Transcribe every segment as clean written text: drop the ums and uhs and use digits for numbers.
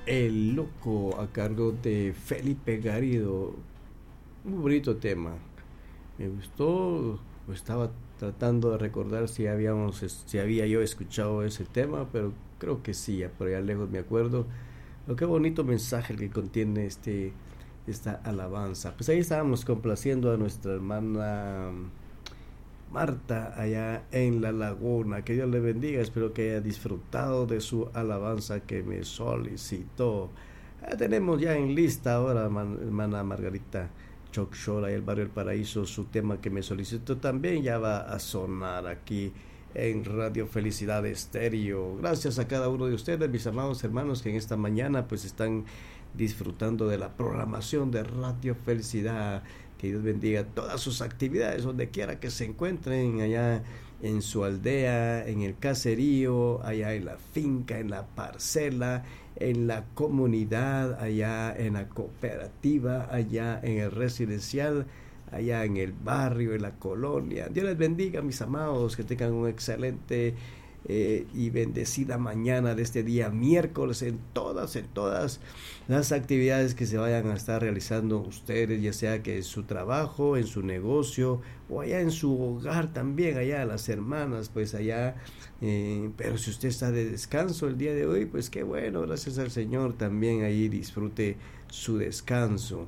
El Loco a cargo de Felipe Garrido. Un bonito tema. Me gustó. Estaba tratando de recordar si había yo escuchado ese tema, pero creo que sí, por allá lejos me acuerdo. Lo que bonito mensaje el que contiene esta alabanza. Pues ahí estábamos complaciendo a nuestra hermana Marta allá en la laguna. Que Dios le bendiga, espero que haya disfrutado de su alabanza que me solicitó. Tenemos ya en lista ahora, hermana Margarita Chocshola y el barrio El Paraíso, su tema que me solicitó también ya va a sonar aquí en Radio Felicidad Estéreo. Gracias a cada uno de ustedes, mis amados hermanos, que en esta mañana pues están disfrutando de la programación de Radio Felicidad. Que Dios bendiga todas sus actividades, donde quiera que se encuentren, allá en su aldea, en el caserío, allá en la finca, en la parcela, en la comunidad, allá en la cooperativa, allá en el residencial, allá en el barrio, en la colonia. Dios les bendiga, mis amados, que tengan un excelente y bendecida mañana de este día miércoles en todas las actividades que se vayan a estar realizando ustedes, ya sea que en su trabajo, en su negocio o allá en su hogar también, allá las hermanas, pues allá, pero si usted está de descanso el día de hoy, pues qué bueno, gracias al Señor, también ahí disfrute su descanso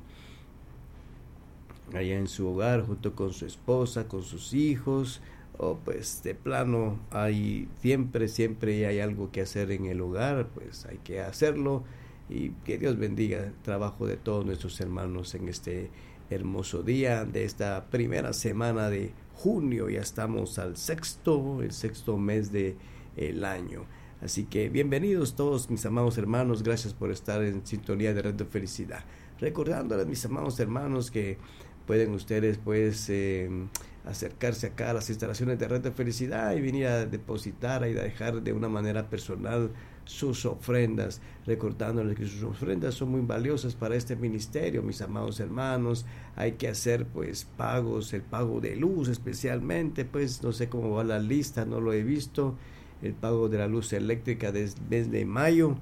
allá en su hogar junto con su esposa, con sus hijos, o pues de plano hay siempre hay algo que hacer en el hogar, pues hay que hacerlo, y que Dios bendiga el trabajo de todos nuestros hermanos en este hermoso día de esta primera semana de junio. Ya estamos al el sexto mes de el año, así que bienvenidos todos mis amados hermanos, gracias por estar en sintonía de Radio Felicidad, recordándoles mis amados hermanos que pueden ustedes pues acercarse acá a las instalaciones de Red de Felicidad y venir a depositar y a dejar de una manera personal sus ofrendas, recordándoles que sus ofrendas son muy valiosas para este ministerio, mis amados hermanos. Hay que hacer pues pagos, el pago de luz especialmente, pues no sé cómo va la lista, no lo he visto, el pago de la luz eléctrica desde mayo.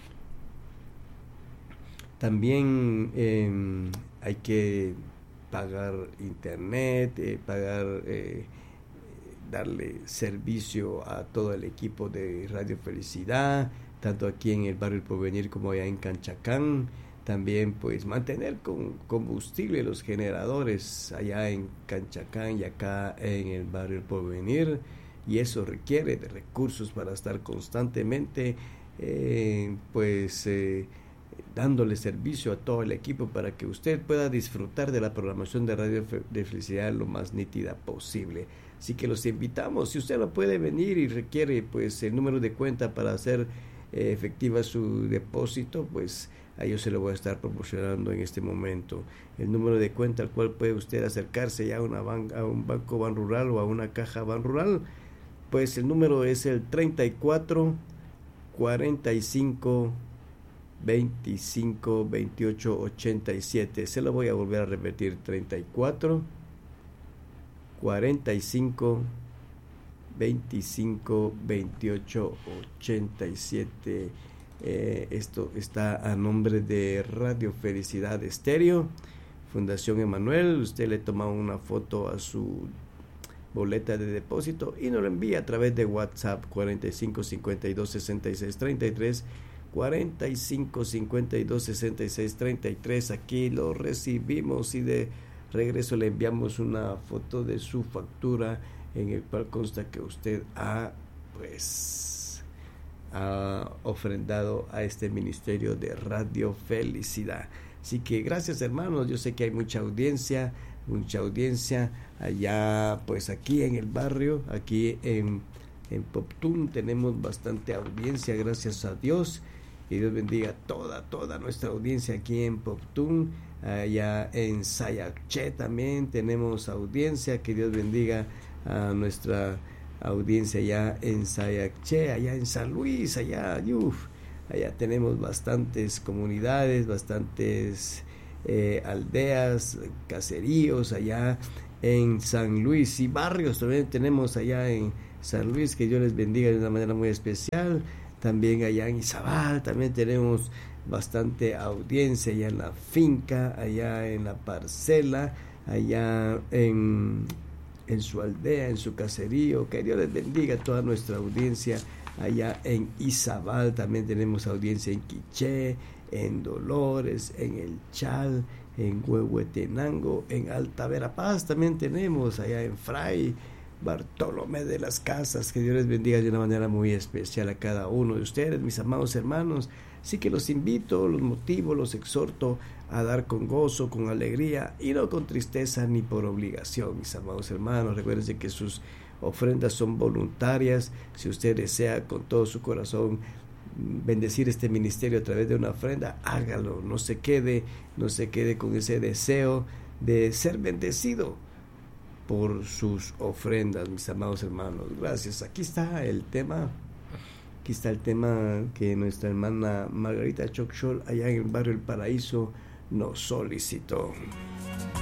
También hay que pagar internet, darle servicio a todo el equipo de Radio Felicidad, tanto aquí en el barrio El Porvenir como allá en Canchacán. También pues mantener con combustible los generadores allá en Canchacán y acá en el barrio El Porvenir, y eso requiere de recursos para estar constantemente dándole servicio a todo el equipo para que usted pueda disfrutar de la programación de Radio de Felicidad lo más nítida posible. Así que los invitamos, si usted no puede venir y requiere pues el número de cuenta para hacer efectiva su depósito, pues a yo se lo voy a estar proporcionando en este momento. El número de cuenta al cual puede usted acercarse ya a un banco Banrural o a una caja Banrural, pues el número es el 34 45 25 28 87. Se lo voy a volver a repetir: 34 45 25 28 87. Esto está a nombre de Radio Felicidad Estéreo, Fundación Emanuel. Usted le toma una foto a su boleta de depósito y nos lo envía a través de WhatsApp 45 52 66 33, 45 52 66 33. Aquí lo recibimos y de regreso le enviamos una foto de su factura en el cual consta que usted ha ofrendado a este ministerio de Radio Felicidad. Así que gracias, hermanos. Yo sé que hay mucha audiencia allá, pues aquí en el barrio, aquí en Poptún tenemos bastante audiencia, gracias a Dios. Que Dios bendiga toda nuestra audiencia aquí en Poptún. Allá en Sayacché también tenemos audiencia. Que Dios bendiga a nuestra audiencia allá en Sayacché, allá en San Luis, allá tenemos bastantes comunidades, bastantes aldeas, caseríos allá en San Luis, y barrios también tenemos allá en San Luis. Que Dios les bendiga de una manera muy especial. también allá en Izabal, también tenemos bastante audiencia allá en la finca, allá en la parcela, allá en su aldea, en su caserío. Que Dios les bendiga a toda nuestra audiencia allá en Izabal. También tenemos audiencia en Quiché, en Dolores, en El Chal, en Huehuetenango, en Alta Verapaz también tenemos, allá en Fray Bartolomé de las Casas. Que Dios les bendiga de una manera muy especial a cada uno de ustedes, mis amados hermanos. Así que los invito, los motivo, los exhorto a dar con gozo, con alegría y no con tristeza ni por obligación, mis amados hermanos. Recuerden que sus ofrendas son voluntarias. Si usted desea con todo su corazón bendecir este ministerio a través de una ofrenda, hágalo. No se quede con ese deseo de ser bendecido por sus ofrendas, mis amados hermanos. Gracias. Aquí está el tema que nuestra hermana Margarita Choczol allá en el barrio El Paraíso nos solicitó.